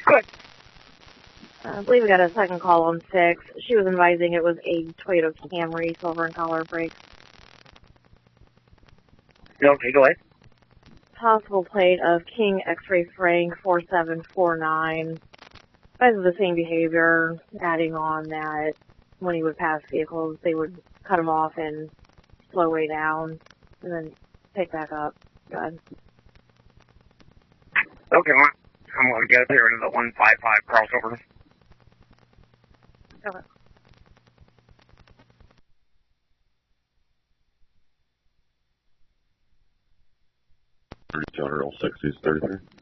Good. I believe we got a second call on 6. She was advising it was a Toyota Camry, silver in color, brakes. Okay, go ahead. Possible plate of King X-Ray Frank 4749. Guys with the same behavior, adding on that when he would pass vehicles, they would cut him off and slow way down, and then pick back up. Go ahead. Okay, I'm going to get up here into the 155 crossover. Okay. General 60s 33.